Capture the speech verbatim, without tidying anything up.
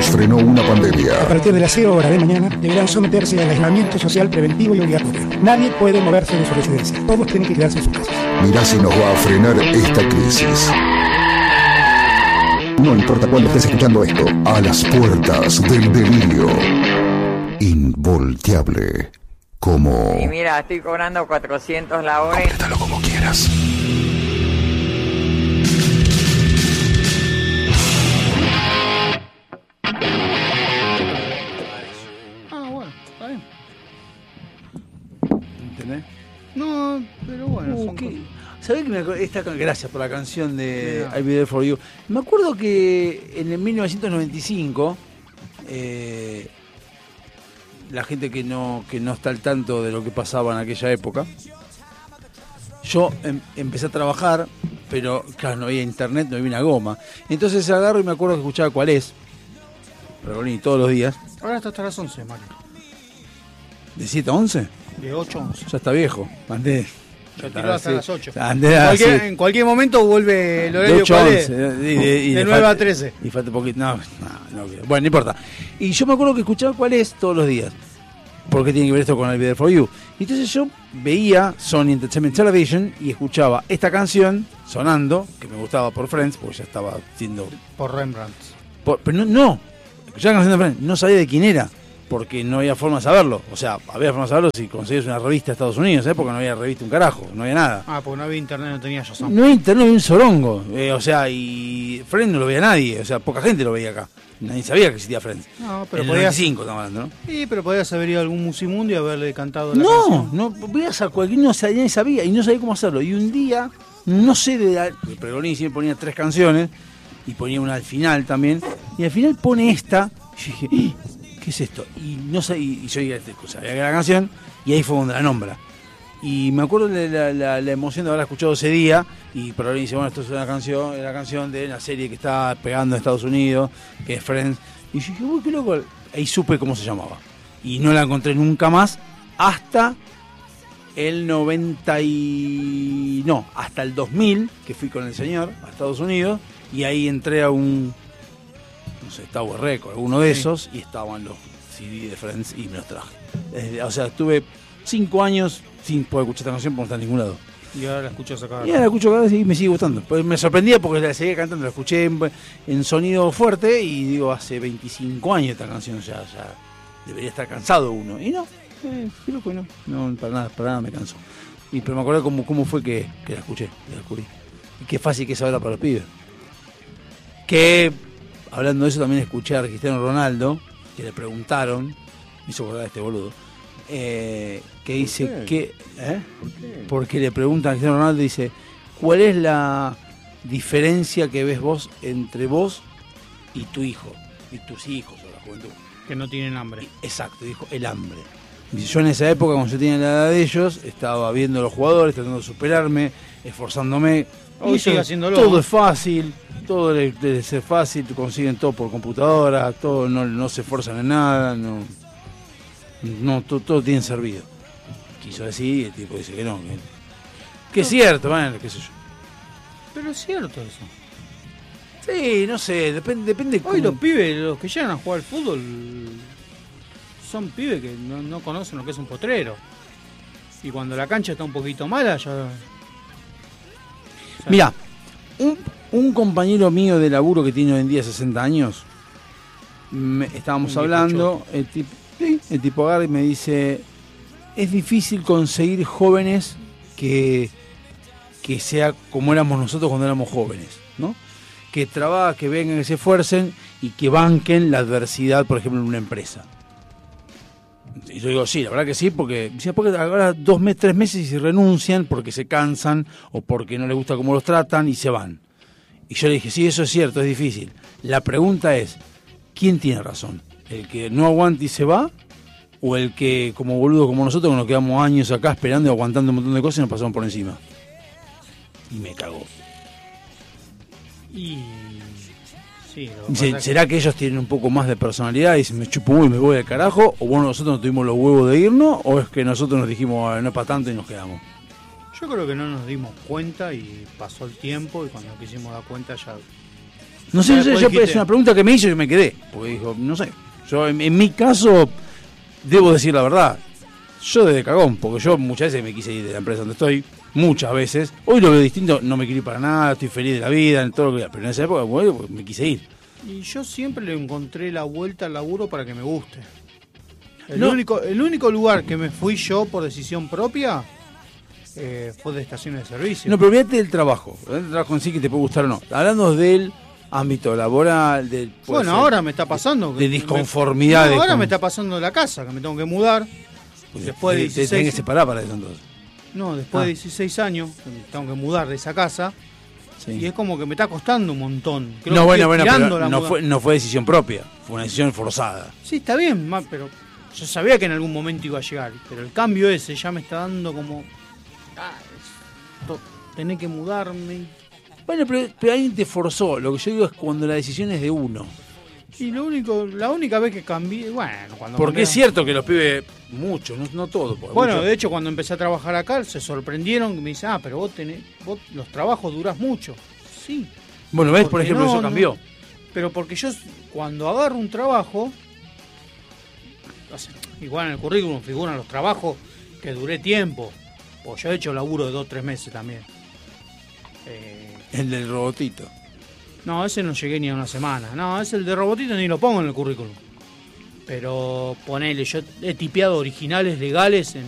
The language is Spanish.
frenó una pandemia. A partir de las cero horas de mañana deberán someterse al aislamiento social preventivo y obligatorio. Nadie puede moverse de su residencia. Todos tienen que quedarse en su casa. Mirá si nos va a frenar esta crisis. No importa cuándo estés escuchando esto, a las puertas del delirio. Involteable. Como... Y mira, estoy cobrando cuatrocientos la hora. Complétalo como quieras. Ah, bueno, está bien. ¿Entendés? No, pero bueno, Uh, son ¿qué? cosas. ¿Sabés que me acuerdo? Esta, gracias por la canción de Yeah. I'll Be There For You. Me acuerdo que en el mil novecientos noventa y cinco, eh, la gente que no, que no está al tanto de lo que pasaba en aquella época, yo em, empecé a trabajar, pero claro, no había internet, no había una goma. Entonces agarro y me acuerdo que escuchaba Cuál es, Pergolini, todos los días, Ahora está hasta las once, Mario. de siete a once. De ocho a once. Ya está viejo, andé. Ya tiró hasta Sí. las ocho. Andé En así. cualquier, en cualquier momento vuelve el De horario ocho a cuál once, es. y de, y De le nueve falta- a trece. Y falta poquito. No, no, no, bueno, no importa. Y yo me acuerdo que escuchaba Cuál es todos los días. Porque tiene que ver esto con el Be There For You. Y entonces yo veía Sony Entertainment Television y escuchaba esta canción sonando, que me gustaba por Friends, porque ya estaba siendo. Por Rembrandt. por- pero no, no. Escuchaba la canción de Friends, no sabía de quién era. Porque no había forma de saberlo. O sea, había forma de saberlo si conseguías una revista de Estados Unidos, ¿eh? Porque no había revista un carajo, no había nada. Ah, porque no había internet, no tenía Shazam. No había internet, no había un sorongo. Eh, o sea, y Friends no lo veía nadie. O sea, poca gente lo veía acá. Nadie sabía que existía Friends. No, pero en el podías. noventa y cinco estamos hablando, ¿no? Sí, pero podías haber ido a algún musimundo y haberle cantado la No, canción. no, veías a cualquier, no sabía, nadie sabía y no sabía cómo hacerlo. Y un día, no sé de la, porque Pergolini siempre ponía tres canciones y ponía una al final también. Y al final pone esta. Y yo dije, ¿qué es esto? Y no sé, y, y yo dije, sabía que era la canción, y ahí fue donde la nombra. Y me acuerdo de la, la, la emoción de haberla escuchado ese día, y Pergolini dice, bueno, esto es una canción, es la canción de la serie que está pegando en Estados Unidos, que es Friends. Y yo dije, uy, qué loco. Ahí supe cómo se llamaba. Y no la encontré nunca más hasta el noventa y... no, hasta el dos mil, que fui con el señor a Estados Unidos, y ahí entré a un... no sé, Tower Record, alguno de esos, y estaban los C D de Friends y me los traje. Desde- o sea, estuve cinco años sin poder escuchar esta canción porque no está en ningún lado. Y ahora la escuchas acá. Y ahora la escucho cada vez y me sigue gustando. Pues me sorprendía porque la seguía cantando, la escuché en, en sonido fuerte y digo, hace veinticinco años esta canción ya, ya debería estar cansado uno. Y no, eh, qué loco, no, no, para nada, para nada me cansó. Y pero me acordé cómo, cómo fue que, que la escuché, la descubrí. Y qué fácil que es ahora para los pibes. Que, hablando de eso, también escuché a Cristiano Ronaldo, que le preguntaron, me hizo acordar de este boludo, eh, que dice ¿Por qué? que... ¿eh? ¿Por qué? Porque le preguntan a Cristiano Ronaldo, dice, ¿cuál es la diferencia que ves vos entre vos y tu hijo? Y tus hijos o la juventud. Que no tienen hambre. Y- exacto, dijo, el hambre. Dice, yo en esa época, cuando yo tenía la edad de ellos, estaba viendo a los jugadores, tratando de superarme, esforzándome. Hoy Y sigue eso, haciéndolo. todo es fácil, todo debe debe ser fácil, consiguen todo por computadora, todo no, no se esfuerzan en nada, no, no todo, todo tiene servido. Quiso decir y el tipo dice que no, que, que es cierto, bueno, qué sé yo. Pero es cierto eso. Sí, no sé, depende, depende Hoy cómo- los pibes, los que llegan a jugar al fútbol, son pibes que no, no conocen lo que es un potrero. Y cuando la cancha está un poquito mala, ya... ya- Mira, un, un compañero mío de laburo que tiene hoy en día sesenta años, me- estábamos Un hablando, el tipo, sí, el tipo agarra y me dice, es difícil conseguir jóvenes que, que sea como éramos nosotros cuando éramos jóvenes, ¿no? Que trabajen, que vengan, que se esfuercen y que banquen la adversidad, por ejemplo, en una empresa. Y yo digo, sí, la verdad que sí, porque, dice, porque ahora dos meses, tres meses y se renuncian porque se cansan o porque no les gusta cómo los tratan y se van. Y yo le dije, sí, eso es cierto, es difícil. La pregunta es, ¿quién tiene razón? ¿El que no aguanta y se va? ¿O el que, como boludo como nosotros, que nos quedamos años acá esperando y aguantando un montón de cosas y nos pasamos por encima? Y me cagó. Y... Sí, lo que Dice, pasa es ¿será que ellos tienen un poco más de personalidad y se me chupo y me voy al carajo? ¿O bueno, nosotros no tuvimos los huevos de irnos? ¿O es que nosotros nos dijimos, "Ah, no es para tanto" y nos quedamos? que yo creo que no nos dimos cuenta y pasó el tiempo y cuando nos quisimos dar cuenta ya No sé, no sé, Después yo, dijiste- es una pregunta que me hizo y me quedé. Porque dijo, no sé. Yo, en, en mi caso, debo decir la verdad. Yo desde cagón, porque yo muchas veces me quise ir de la empresa donde estoy, muchas veces. Hoy lo veo distinto, no me quiero ir para nada, estoy feliz de la vida, en todo lo que. Pero en esa época, bueno, me quise ir. Y yo siempre le encontré la vuelta al laburo para que me guste. El, No. único, el único lugar que me fui yo por decisión propia eh, fue de estaciones de servicio. No, pero olvídate del trabajo. Olvídate del trabajo en sí que te puede gustar o no. Hablando del ámbito laboral, del. puede bueno, ser, ahora me está pasando. que de me- disconformidades No, ahora con- me está pasando la casa, que me tengo que mudar. Después de te- te tenés que dieciséis, separar para eso entonces. no, después Ah. de dieciséis años, que me tengo que mudar de esa casa. Sí. Y es como que me está costando un montón. Creo No, que bueno, estoy bueno, tirando pero la no muda- fue, no fue decisión propia, fue una decisión forzada. Sí, está bien, ma, pero yo sabía que en algún momento iba a llegar. Pero el cambio ese ya me está dando como. Ah, esto, tener que mudarme. Bueno, pero, pero alguien te forzó. Lo que yo digo es cuando la decisión es de uno. Y lo único, la única vez que cambié, bueno, cuando Porque cambié- es cierto que los pibes, muchos, no, no todos. porque Bueno, muchos- de hecho, cuando empecé a trabajar acá, se sorprendieron que me dicen, ah, pero vos tenés, vos los trabajos durás mucho. Sí. bueno, ves, por porque ejemplo, no, eso no. cambió. Pero porque yo, cuando agarro un trabajo, o sea, igual en el currículum figuran los trabajos que duré tiempo. O yo he hecho laburo de dos o tres meses también. Eh, El del robotito. no, ese no llegué ni a una semana. No, ese el de robotito ni lo pongo en el currículum. Pero ponele, yo he tipeado originales legales en